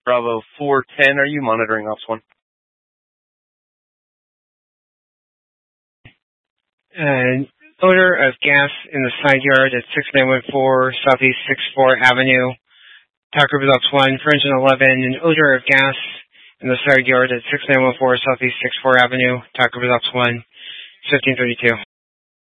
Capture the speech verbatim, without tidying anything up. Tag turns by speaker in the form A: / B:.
A: Bravo four ten, are you monitoring ops one?
B: Uh, odor of gas in the side yard at six nine one four Southeast sixth Floor Avenue. Talk Results one, for engine eleven, an odor of gas in the side yard at six nine one four Southeast sixth Floor Avenue. Talk Results one, fifteen thirty-two.